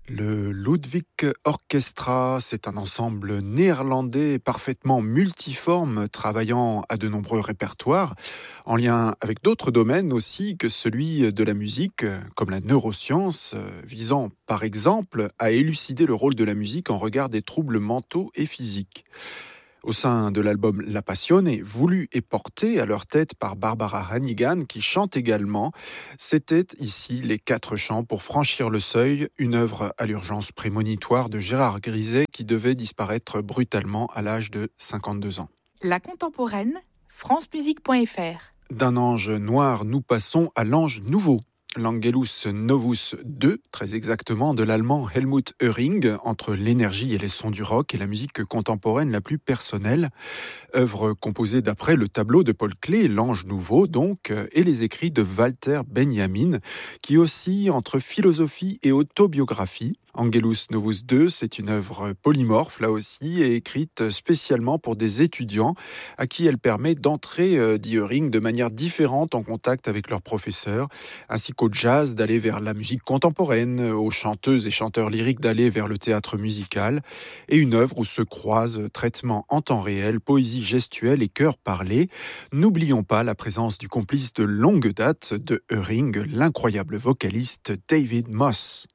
Le Ludwig Orchestra, c'est un ensemble néerlandais parfaitement multiforme, travaillant à de nombreux répertoires, en lien avec d'autres domaines aussi que celui de la musique, comme la neuroscience, visant par exemple à élucider le rôle de la musique en regard des troubles mentaux et physiques. Au sein de l'album La Passione, voulu et porté à leur tête par Barbara Hannigan, qui chante également, c'était ici les quatre chants pour franchir le seuil, une œuvre à l'urgence prémonitoire de Gérard Griset qui devait disparaître brutalement à l'âge de 52 ans. La contemporaine, francemusique.fr. D'un ange noir, nous passons à l'ange nouveau. L'Angelus Novus 2, très exactement, de l'allemand Helmut Höring, entre l'énergie et les sons du rock et la musique contemporaine la plus personnelle. Œuvre composée d'après le tableau de Paul Klee, L'Ange Nouveau donc, et les écrits de Walter Benjamin, qui oscille entre philosophie et autobiographie. Angelus Novus 2, c'est une œuvre polymorphe, là aussi, et écrite spécialement pour des étudiants, à qui elle permet d'entrer, dit Höring, de manière différente en contact avec leurs professeurs, ainsi qu'au jazz d'aller vers la musique contemporaine, aux chanteuses et chanteurs lyriques d'aller vers le théâtre musical, et une œuvre où se croisent traitement en temps réel, poésie gestuelle et chœur parlé. N'oublions pas la présence du complice de longue date de Höring, l'incroyable vocaliste David Moss.